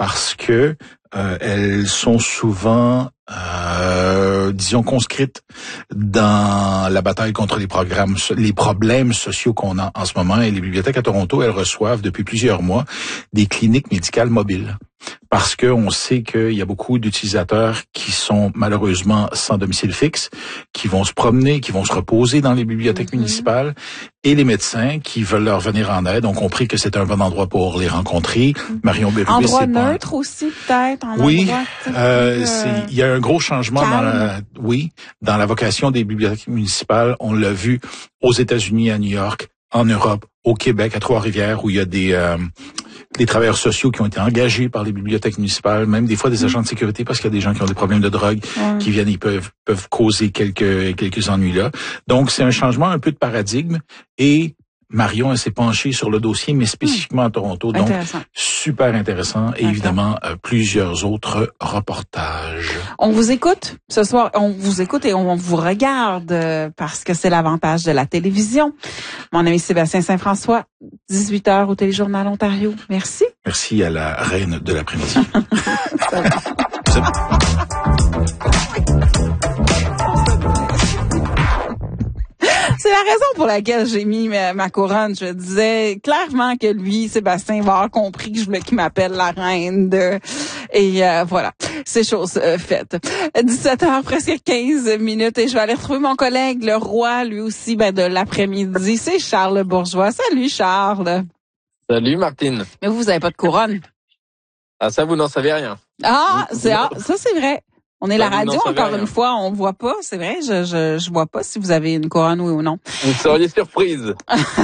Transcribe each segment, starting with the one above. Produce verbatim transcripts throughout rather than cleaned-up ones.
parce que euh, elles sont souvent, euh, disons, conscrites dans la bataille contre les programmes, les problèmes sociaux qu'on a en ce moment. Et les bibliothèques à Toronto, elles reçoivent depuis plusieurs mois des cliniques médicales mobiles. Parce que on sait qu'il y a beaucoup d'utilisateurs qui sont malheureusement sans domicile fixe, qui vont se promener, qui vont se reposer dans les bibliothèques mm-hmm. municipales, et les médecins qui veulent leur venir en aide ont compris que c'est un bon endroit pour les rencontrer. Mm-hmm. Marion Bérubé, endroit c'est neutre pas... aussi peut-être. En oui, endroit, euh, c'est il y a un gros changement calme. dans la oui dans la vocation des bibliothèques municipales. On l'a vu aux États-Unis, à New York, en Europe, au Québec, à Trois-Rivières, où il y a des euh, des travailleurs sociaux qui ont été engagés par les bibliothèques municipales, même des fois des agents de sécurité, parce qu'il y a des gens qui ont des problèmes de drogue, mmh. qui viennent, ils peuvent peuvent causer quelques quelques ennuis là. Donc c'est un changement un peu de paradigme, et Marion, elle s'est penchée sur le dossier, mais spécifiquement mmh. à Toronto. Donc, super intéressant. Et évidemment, euh, plusieurs autres reportages. On vous écoute ce soir. On vous écoute et on vous regarde euh, parce que c'est l'avantage de la télévision. Mon ami Sébastien Saint-François, dix-huit heures au Téléjournal Ontario. Merci. Merci à la reine de l'après-midi. C'est la raison pour laquelle j'ai mis ma, ma couronne. Je disais clairement que lui, Sébastien, va avoir compris que je voulais qu'il m'appelle la reine de... Et euh, voilà, c'est chose euh, faite. dix-sept heures, presque quinze minutes, et je vais aller retrouver mon collègue, le roi, lui aussi, ben, de l'après-midi. C'est Charles Bourgeois. Salut, Charles. Salut, Martine. Mais vous, vous avez pas de couronne. Ah, ça, vous n'en savez rien. Ah, c'est, ah ça, c'est vrai. On est ça, la radio, encore rien. une fois, on voit pas, c'est vrai, je, je, je vois pas si vous avez une couronne, oui ou non. Vous seriez surprise.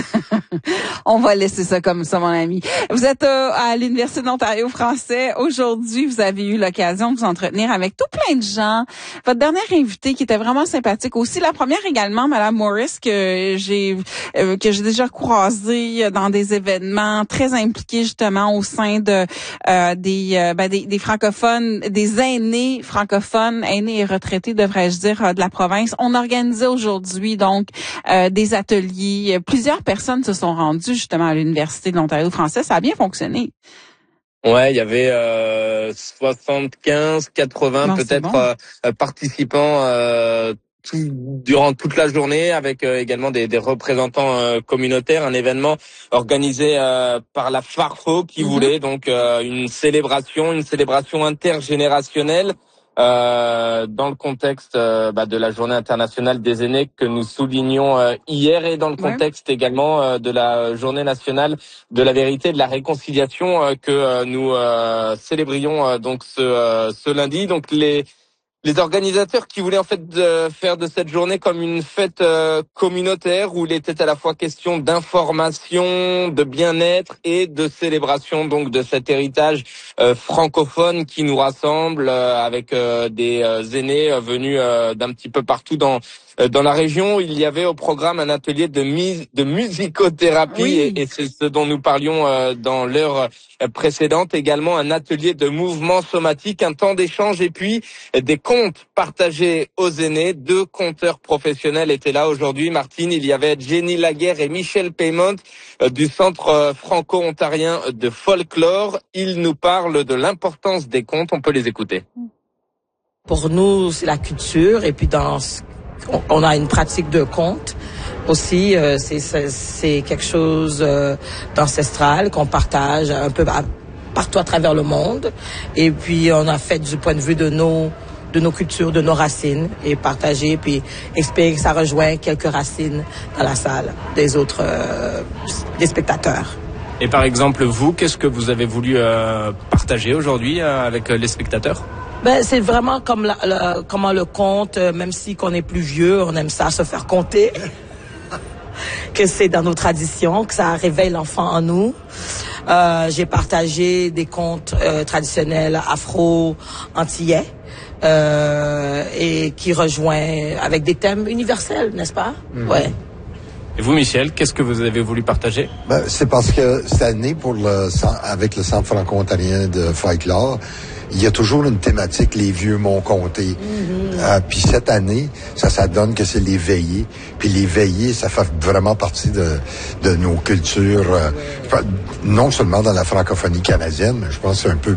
On va laisser ça comme ça, mon ami. Vous êtes euh, à l'Université de l'Ontario français. Aujourd'hui, vous avez eu l'occasion de vous entretenir avec tout plein de gens. Votre dernière invitée qui était vraiment sympathique aussi. La première également, Madame Morris, que j'ai euh, que j'ai déjà croisée dans des événements très impliqués justement au sein de euh, des, euh, ben, des des francophones, des aînés francophones, aînés et retraités, devrais-je dire, de la province. On organisait aujourd'hui donc euh, des ateliers. Plusieurs personnes se sont rendues justement à l'Université de l'Ontario français. Ça a bien fonctionné. Ouais, il y avait euh, soixante-quinze, quatre-vingts non, peut-être bon. euh, participants euh, tout, durant toute la journée, avec euh, également des, des représentants euh, communautaires. Un événement organisé euh, par la Farfo qui mm-hmm. voulait donc euh, une célébration, une célébration intergénérationnelle. Euh, dans le contexte euh, bah, de la Journée internationale des aînés que nous soulignions euh, hier, et dans le contexte ouais. également euh, de la Journée nationale de la vérité et de la réconciliation euh, que euh, nous euh, célébrions euh, donc ce, euh, ce lundi. Donc les Les organisateurs qui voulaient en fait de faire de cette journée comme une fête euh, communautaire où il était à la fois question d'information, de bien-être et de célébration donc de cet héritage euh, francophone qui nous rassemble euh, avec euh, des euh, aînés euh, venus euh, d'un petit peu partout dans euh, dans la région. Il y avait au programme un atelier de mise de musicothérapie oui. et, et c'est ce dont nous parlions euh, dans l'heure précédente. Également un atelier de mouvement somatique, un temps d'échange et puis des contes partagés aux aînés. Deux conteurs professionnels étaient là aujourd'hui. Martine, il y avait Jenny Laguerre et Michel Paymont euh, du Centre euh, franco-ontarien de folklore. Ils nous parlent de l'importance des contes. On peut les écouter. Pour nous, c'est la culture, et puis dans on a une pratique de conte. Aussi, euh, c'est, c'est, c'est quelque chose euh, d'ancestral qu'on partage un peu à, partout à travers le monde. Et puis, on a fait du point de vue de nos de nos cultures, de nos racines, et partager, puis espérer que ça rejoint quelques racines dans la salle des autres euh, des spectateurs. Et par exemple, vous, qu'est-ce que vous avez voulu euh, partager aujourd'hui euh, avec les spectateurs? Ben, c'est vraiment comme la, la, comment le conte, euh, même si qu'on est plus vieux, on aime ça se faire conter. Que c'est dans nos traditions, que ça réveille l'enfant en nous. Euh, j'ai partagé des contes euh, traditionnels afro-antillais euh, et qui rejoignent avec des thèmes universels, n'est-ce pas? Mmh. Ouais. Et vous, Michel, qu'est-ce que vous avez voulu partager? Ben, c'est parce que cette année, pour le, avec le Centre franco-ontarien de folklore, il y a toujours une thématique, les vieux m'ont conté. Mm-hmm. Euh, puis cette année, ça, ça donne que c'est les veillées. Puis les veillées, ça fait vraiment partie de, de nos cultures, euh, non seulement dans la francophonie canadienne, mais je pense que c'est un peu